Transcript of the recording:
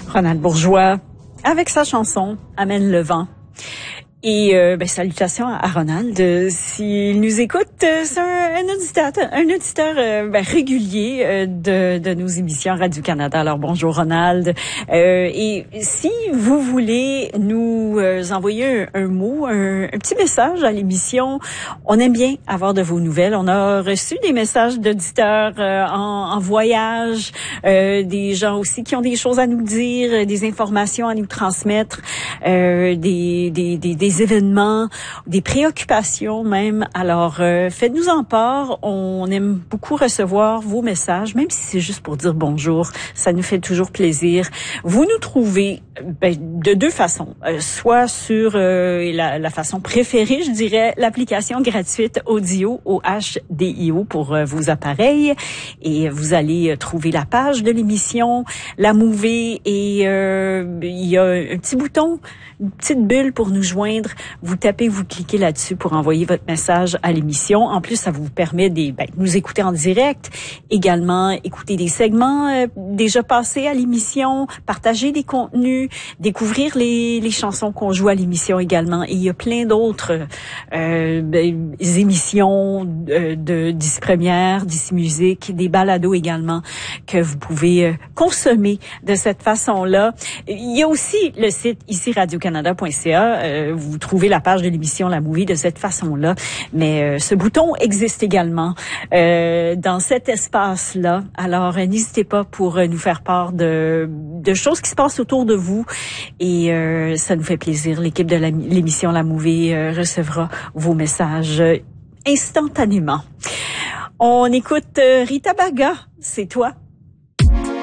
Ronald Bourgeois, avec sa chanson « Amène le vent ». Et salutations à Ronald. S'il nous écoute, c'est un auditeur régulier de nos émissions Radio-Canada. Alors bonjour Ronald. Et si vous voulez nous envoyer un mot, un petit message à l'émission, on aime bien avoir de vos nouvelles. On a reçu des messages d'auditeurs en voyage, des gens aussi qui ont des choses à nous dire, des informations à nous transmettre, des événements, des préoccupations même. Alors, faites-nous en part. On aime beaucoup recevoir vos messages, même si c'est juste pour dire bonjour. Ça nous fait toujours plaisir. Vous nous trouvez de deux façons. Soit sur la façon préférée, je dirais, l'application gratuite Audio, OHDIO pour vos appareils. Et vous allez trouver la page de l'émission, la movie, et il y a un petit bouton, une petite bulle pour nous joindre. Vous tapez, vous cliquez là-dessus pour envoyer votre message à l'émission. En plus, ça vous permet de nous écouter en direct, également écouter des segments déjà passés à l'émission, partager des contenus, découvrir les chansons qu'on joue à l'émission également. Et il y a plein d'autres émissions d'ici Première, d'ici Musique, des balados également que vous pouvez consommer de cette façon-là. Il y a aussi le site ici radiocanada.ca. Vous trouvez la page de l'émission La Movie de cette façon-là. Mais ce bouton existe également dans cet espace-là. Alors, n'hésitez pas pour nous faire part de choses qui se passent autour de vous. Et ça nous fait plaisir. L'équipe de l'émission La Movie recevra vos messages instantanément. On écoute Rita Baga, c'est toi.